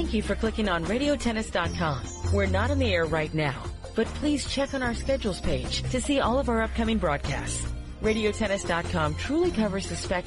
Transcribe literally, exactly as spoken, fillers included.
Thank you for clicking on radio tennis dot com. We're not on the air right now, but please check on our schedules page to see all of our upcoming broadcasts. radio tennis dot com truly covers the spectrum